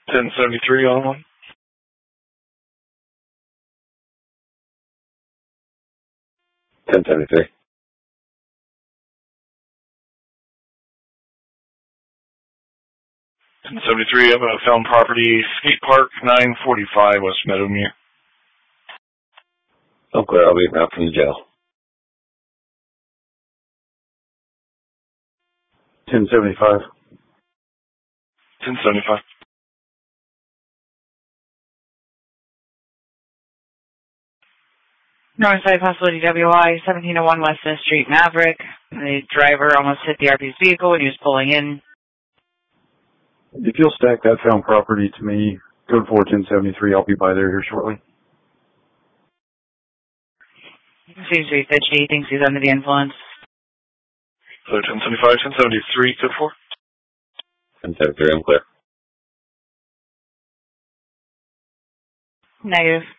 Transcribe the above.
1073 on one. 1073. 1073, I'm found property, skate park, 945 West Meadowmere. Oh, clear. I'll be out from the jail. 1075. 1075. Northside possible DWI, 1701 West 5th Street, Maverick. The driver almost hit the RP's vehicle when he was pulling in. If you'll stack that found property to me, code 41073, I'll be by there here shortly. Seems to be fidgety. He thinks he's under the influence. So 1075, 1073, code 4. 1073, I'm clear. Negative.